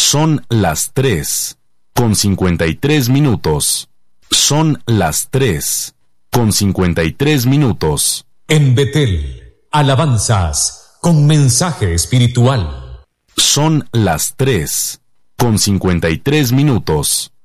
Son las 3:53. Son las 3:53. En Betel, alabanzas con mensaje espiritual. Son las 3:53.